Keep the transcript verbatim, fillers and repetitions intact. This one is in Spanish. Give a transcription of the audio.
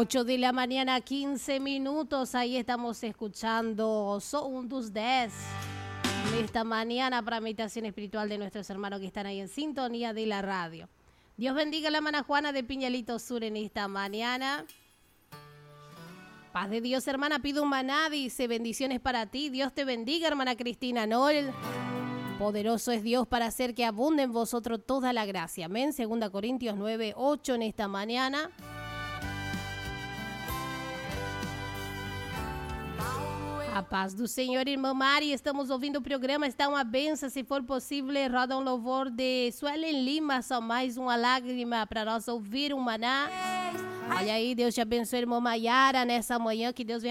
ocho de la mañana, quince minutos. Ahí estamos escuchando Son dos dez. Esta mañana para meditación espiritual de nuestros hermanos que están ahí en sintonía de la radio. Dios bendiga a la hermana Juana de Piñalito Sur en esta mañana. Paz de Dios, hermana, pido un maná, dice, bendiciones para ti. Dios te bendiga, hermana Cristina Noel. Poderoso es Dios para hacer que abunde en vosotros toda la gracia. Amén. Segunda Corintios nueve, ocho en esta mañana. A paz do Senhor, irmã Mari. Estamos ouvindo o programa. Está uma benção. Se for possível, roda um louvor de Suelen Lima. Só mais uma lágrima para nós ouvir um maná. Olha aí, Deus te abençoe, irmã Maiara, nessa manhã. Que Deus venha